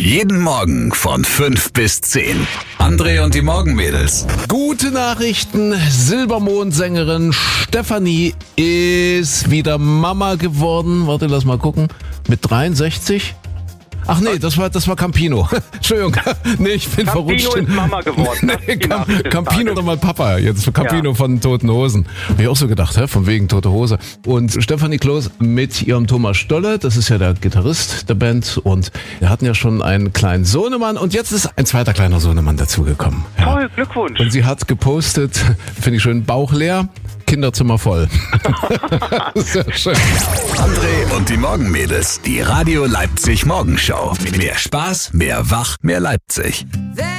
Jeden Morgen von 5 bis 10. André und die Morgenmädels. Gute Nachrichten. Silbermondsängerin Stefanie ist wieder Mama geworden. Warte, lass mal gucken. Mit 63? Ach nee, das war Campino. Entschuldigung. Nee, ich bin verrutscht. Campino ist Mama geworden. Nee, Campino ist mal Papa. Jetzt Campino von Toten Hosen. Habe ich auch so gedacht, von wegen Tote Hose. Und Stefanie Kloß mit ihrem Thomas Stolle, das ist ja der Gitarrist der Band. Und wir hatten ja schon einen kleinen Sohnemann. Und jetzt ist ein zweiter kleiner Sohnemann dazugekommen. Ja. Toll, Glückwunsch. Und sie hat gepostet, finde ich schön, Bauch leer, Kinderzimmer voll. Sehr schön. André und die Morgenmädels. Die Radio Leipzig Morgenshow. Mehr Spaß, mehr Wach, mehr Leipzig.